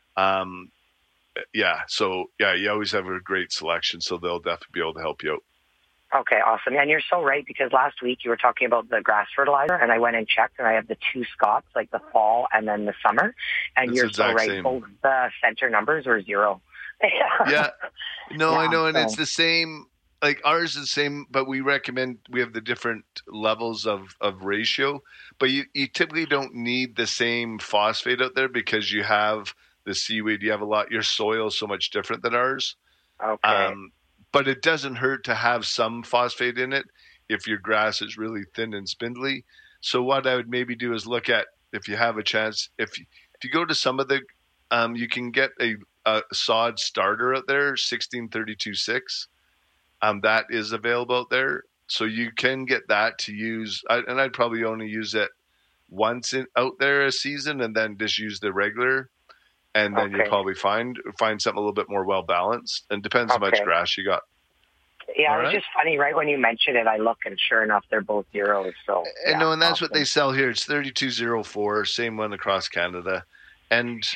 Um, yeah, so yeah, you always have a great selection, so they'll definitely be able to help you out. Okay, awesome. And you're so right, because last week you were talking about the grass fertilizer, and I went and checked, and I have the two Scots, like the fall and then the summer. And It's you're the so exact right, same. both the center numbers are zero. Yeah, no, I Yeah, know, and so- it's the same. Like ours is the same, but we recommend we have the different levels of, of ratio. But you, you typically don't need the same phosphate out there because you have the seaweed. You have a lot. Your soil is so much different than ours. Okay. Um, but it doesn't hurt to have some phosphate in it if your grass is really thin and spindly. So what I would maybe do is look at, if you have a chance, if you, if you go to some of the, um, you can get a, a sod starter out there, sixteen thirty-two six. Um, that is available out there. So you can get that to use. I, and I'd probably only use it once in, out there a season and then just use the regular. And then you'll Okay. probably find find something a little bit more well balanced. And depends how much Okay. grass you got. Yeah, All it was right. just funny, right? When you mentioned it, I look, and sure enough, they're both zeros. So And yeah, no, and that's what awesome. they sell here. It's thirty-two oh four, same one across Canada. And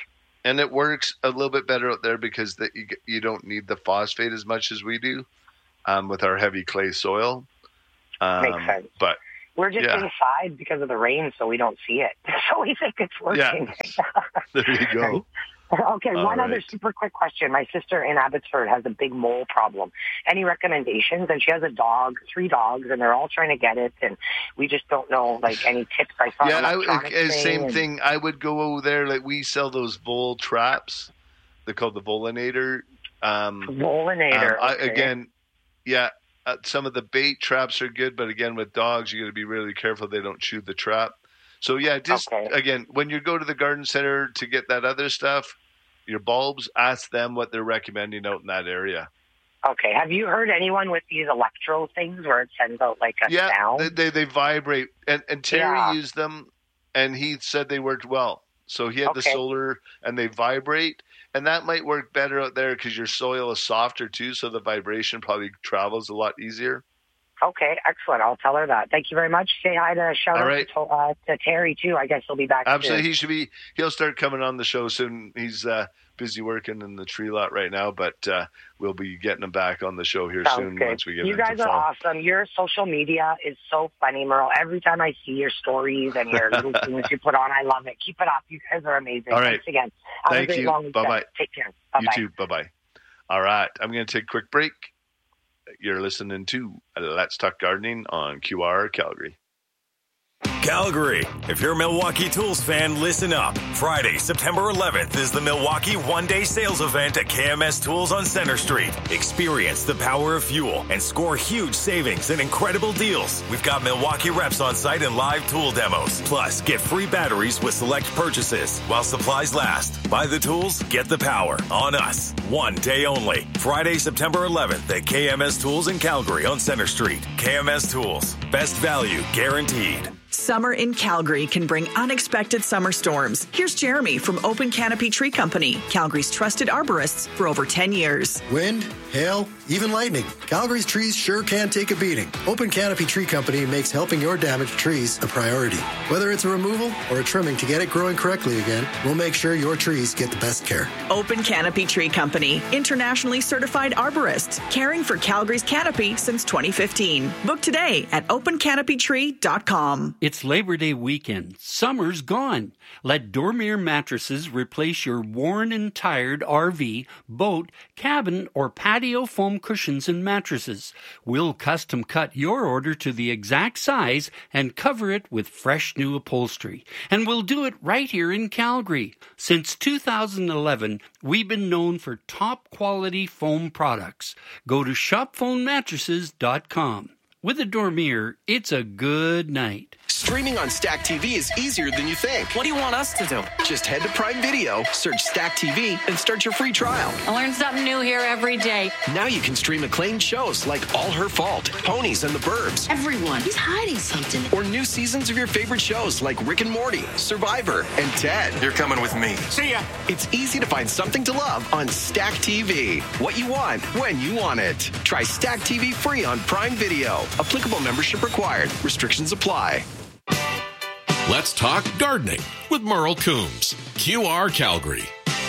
and it works a little bit better out there because that you you don't need the phosphate as much as we do um, with our heavy clay soil. Um, Makes sense. But we're just yeah. inside because of the rain, so we don't see it. So we think it's working. Yeah. There you go. Okay, All one right. other super quick question. My sister in Abbotsford has a big mole problem. Any recommendations? And she has a dog, three dogs, and they're all trying to get it, and we just don't know, like, any tips. I saw Yeah, an I, electronic uh, thing same and- thing. I would go over there. Like we sell those vole traps. They're called the Volinator. Um, Volinator, um, I, okay. again, yeah. Uh, some of the bait traps are good, but again, with dogs, you got to be really careful they don't chew the trap. So yeah, just Okay. again, when you go to the garden center to get that other stuff, your bulbs, ask them what they're recommending out in that area. Okay, have you heard anyone with these electro things where it sends out, like, a Yeah, sound? they, they they vibrate, and and Terry Yeah. used them, and he said they worked well. So he had the Okay. solar, and they vibrate, and that might work better out there because your soil is softer too, so the vibration probably travels a lot easier. Okay, excellent. I'll tell her that. Thank you very much. Say hi to shout All out right. to, uh, to Terry too. I guess he'll be back Absolutely, soon. he should be. He'll start coming on the show soon. He's uh, busy working in the tree lot right now, but uh, we'll be getting him back on the show here Sounds soon good. once we get you into guys are fall. awesome. Your social media is so funny, Merle. Every time I see your stories and your little things you put on, I love it. Keep it up. You guys are amazing. All right. Thanks again. Have Thank a great you. long weekend. Bye-bye. Take care. Bye You bye. too. Bye bye. All right, I'm going to take a quick break. You're listening to Let's Talk Gardening on Q R Calgary. Calgary. If you're a Milwaukee Tools fan, listen up. Friday, September eleventh is the Milwaukee one-day sales event at K M S Tools on Center Street. Experience the power of fuel and score huge savings and incredible deals. We've got Milwaukee reps on site and live tool demos. Plus, get free batteries with select purchases while supplies last. Buy the tools, get the power. On us. One day only. Friday, September eleventh at K M S Tools in Calgary on Center Street. K M S Tools. Best value guaranteed. Summer in Calgary can bring unexpected summer storms. Here's Jeremy from Open Canopy Tree Company, Calgary's trusted arborists for over ten years. Wind, hail, even lightning. Calgary's trees sure can take a beating. Open Canopy Tree Company makes helping your damaged trees a priority. Whether it's a removal or a trimming to get it growing correctly again, we'll make sure your trees get the best care. Open Canopy Tree Company, internationally certified arborists, caring for Calgary's canopy since twenty fifteen. Book today at open canopy tree dot com. It's Labor Day weekend. Summer's gone. Let Dormier Mattresses replace your worn and tired R V, boat, cabin, or patio foam cushions and mattresses. We'll custom cut your order to the exact size and cover it with fresh new upholstery. And we'll do it right here in Calgary. Since two thousand eleven, we've been known for top quality foam products. Go to shop phone mattresses dot com. With a Dormier, it's a good night. Streaming on Stack T V is easier than you think. What do you want us to do? Just head to Prime Video, search Stack T V, and start your free trial. I learn something new here every day. Now you can stream acclaimed shows like All Her Fault, Ponies, and the Burbs. Everyone, he's hiding something. Or new seasons of your favorite shows like Rick and Morty, Survivor, and Ted. You're coming with me. See ya. It's easy to find something to love on Stack T V. What you want, when you want it. Try Stack T V free on Prime Video. Applicable membership required. Restrictions apply. Let's talk gardening with Merle Coombs, Q R Calgary.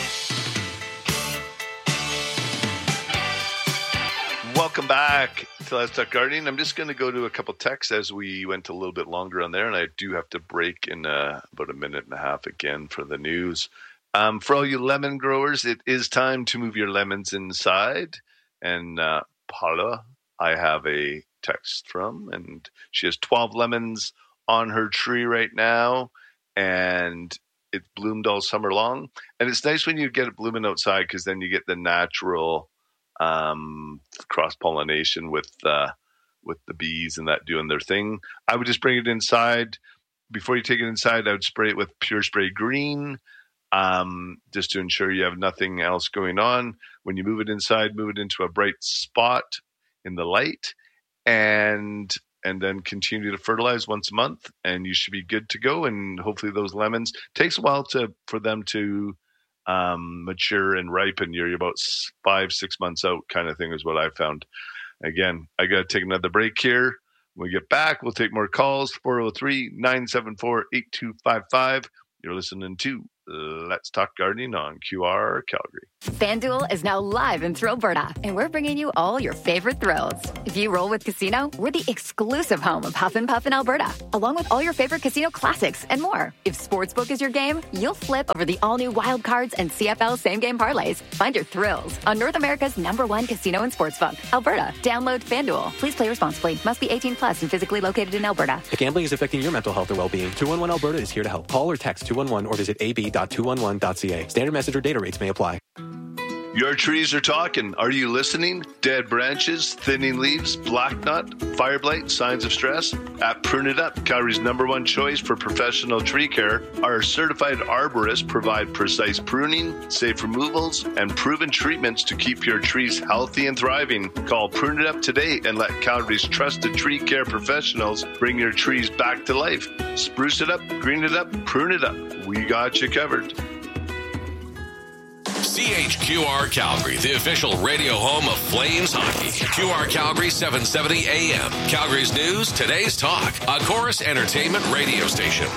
Welcome back to Let's Talk Gardening. I'm just going to go to a couple texts as we went a little bit longer on there, and I do have to break in uh, about a minute and a half again for the news. Um, for all you lemon growers, it is time to move your lemons inside. And uh, Paula, I have a text from, and she has twelve lemons on her tree right now, and it bloomed all summer long. And it's nice when you get it blooming outside because then you get the natural um, cross-pollination with uh, with the bees and that doing their thing. I would just bring it inside. Before you take it inside, I would spray it with Pure Spray Green, um, just to ensure you have nothing else going on. When you move it inside, move it into a bright spot in the light, and and then continue to fertilize once a month, and you should be good to go. And hopefully those lemons, takes a while to for them to um, mature and ripen. You're about five, six months out kind of thing is what I found. Again, I got to take another break here. When we get back, we'll take more calls, four oh three, nine seven four, eight two five five. You're listening to Let's Talk Gardening on Q R Calgary. FanDuel is now live in Thrillberta, and we're bringing you all your favorite thrills. If you roll with Casino, we're the exclusive home of Huff and Puff in Alberta, along with all your favorite casino classics and more. If Sportsbook is your game, you'll flip over the all-new Wild Cards and C F L same-game parlays. Find your thrills on North America's number one casino and sportsbook, Alberta. Download FanDuel. Please play responsibly. Must be eighteen plus and physically located in Alberta. If gambling is affecting your mental health or well-being, two one one Alberta is here to help. Call or text two one one or visit a b dot two one one dot c a. Standard message or data rates may apply. Your trees are talking. Are you listening? Dead branches, thinning leaves, black knot, fire blight, signs of stress? At Prune It Up, Calgary's number one choice for professional tree care, our certified arborists provide precise pruning, safe removals, and proven treatments to keep your trees healthy and thriving. Call Prune It Up today and let Calgary's trusted tree care professionals bring your trees back to life. Spruce it up, green it up, prune it up. We got you covered. C H Q R Calgary, the official radio home of Flames hockey. Q R Calgary seven seventy A M. Calgary's news, today's talk. A Chorus Entertainment radio station.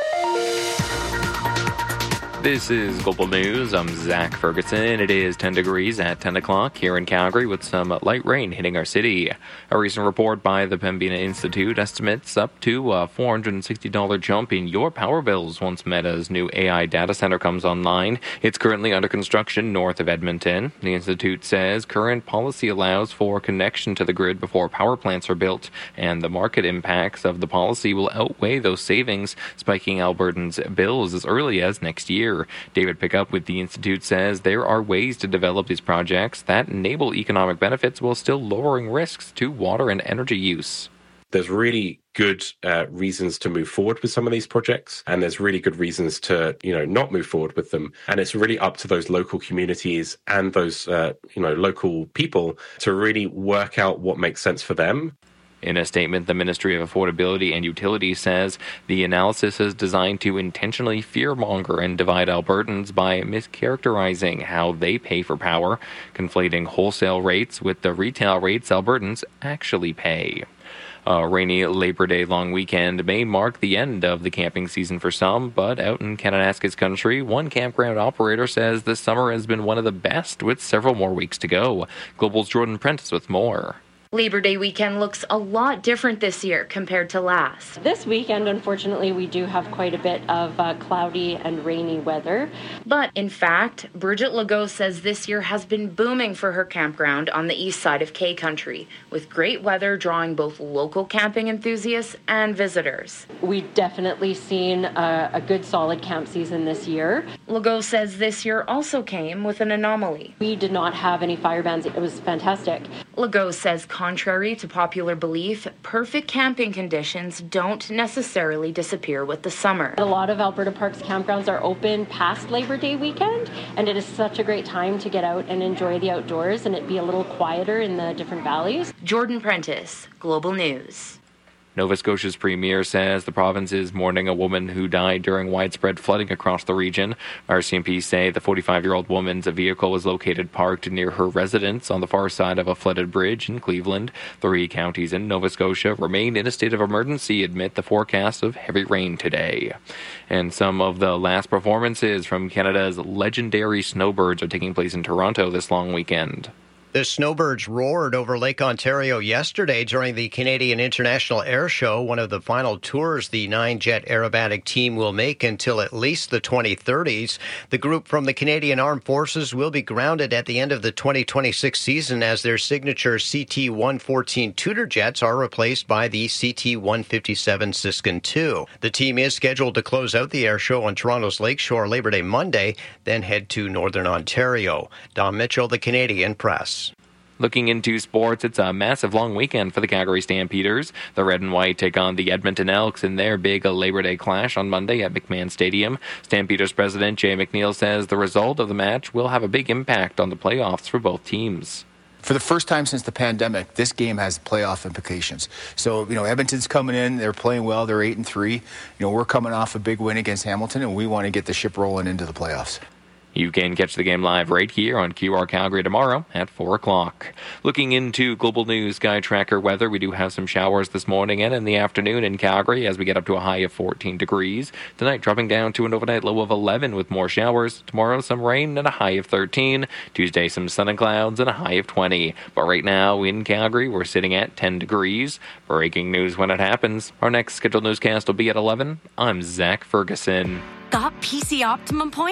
This is Global News. I'm Zach Ferguson. It is ten degrees at ten o'clock here in Calgary with some light rain hitting our city. A recent report by the Pembina Institute estimates up to a four hundred sixty dollars jump in your power bills once Meta's new A I data center comes online. It's currently under construction north of Edmonton. The Institute says current policy allows for connection to the grid before power plants are built, and the market impacts of the policy will outweigh those savings, spiking Albertans' bills as early as next year. David Pickup with the Institute says there are ways to develop these projects that enable economic benefits while still lowering risks to water and energy use. There's really good uh, reasons to move forward with some of these projects, and there's really good reasons to, you know, not move forward with them. And it's really up to those local communities and those, uh, you know, local people to really work out what makes sense for them. In a statement, the Ministry of Affordability and Utilities says the analysis is designed to intentionally fearmonger and divide Albertans by mischaracterizing how they pay for power, conflating wholesale rates with the retail rates Albertans actually pay. A rainy Labor Day long weekend may mark the end of the camping season for some, but out in Kananaskis country, one campground operator says this summer has been one of the best, with several more weeks to go. Global's Jordan Prentice with more. Labor Day weekend looks a lot different this year compared to last. This weekend, unfortunately, we do have quite a bit of uh, cloudy and rainy weather. But in fact, Bridget Legault says this year has been booming for her campground on the east side of K Country, with great weather drawing both local camping enthusiasts and visitors. We've definitely seen a, a good solid camp season this year. Legault says this year also came with an anomaly. We did not have any fire bans. It was fantastic. Legault says contrary to popular belief, perfect camping conditions don't necessarily disappear with the summer. A lot of Alberta Parks campgrounds are open past Labor Day weekend, and it is such a great time to get out and enjoy the outdoors and it be a little quieter in the different valleys. Jordan Prentice, Global News. Nova Scotia's premier says the province is mourning a woman who died during widespread flooding across the region. R C M P say the forty-five-year-old woman's vehicle was located parked near her residence on the far side of a flooded bridge in Cleveland. Three counties in Nova Scotia remain in a state of emergency amid the forecast of heavy rain today. And some of the last performances from Canada's legendary snowbirds are taking place in Toronto this long weekend. The snowbirds roared over Lake Ontario yesterday during the Canadian International Air Show, one of the final tours the nine-jet aerobatic team will make until at least the twenty thirties. The group from the Canadian Armed Forces will be grounded at the end of the twenty twenty-six season as their signature C T one fourteen Tudor jets are replaced by the C T one fifty-seven Siskin two. The team is scheduled to close out the air show on Toronto's Lakeshore Labor Day Monday, then head to Northern Ontario. Don Mitchell, the Canadian Press. Looking into sports, it's a massive long weekend for the Calgary Stampeders. The Red and White take on the Edmonton Elks in their big Labor Day clash on Monday at McMahon Stadium. Stampeders president Jay McNeil says the result of the match will have a big impact on the playoffs for both teams. For the first time since the pandemic, this game has playoff implications. So, you know, Edmonton's coming in, they're playing well, they're eight and three. You know, we're coming off a big win against Hamilton, and we want to get the ship rolling into the playoffs. You can catch the game live right here on Q R Calgary tomorrow at four o'clock. Looking into Global News Sky Tracker weather, we do have some showers this morning and in the afternoon in Calgary as we get up to a high of fourteen degrees. Tonight dropping down to an overnight low of eleven with more showers. Tomorrow some rain and a high of thirteen. Tuesday some sun and clouds and a high of twenty. But right now in Calgary we're sitting at ten degrees. Breaking news when it happens. Our next scheduled newscast will be at eleven. I'm Zach Ferguson. Got P C Optimum points?